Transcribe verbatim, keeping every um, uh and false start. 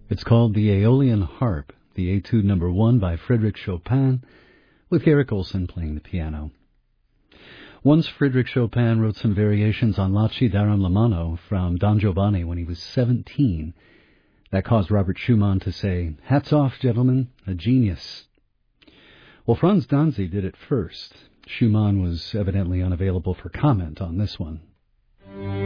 It's called the Aeolian Harp, the Etude number one by Frédéric Chopin, with Garrick Olson playing the piano. Once Frédéric Chopin wrote some variations on La Ci Daram la Mano from Don Giovanni when he was seventeen. That caused Robert Schumann to say, "Hats off, gentlemen, a genius." Well, Franz Danzig did it first. Schumann was evidently unavailable for comment on this one.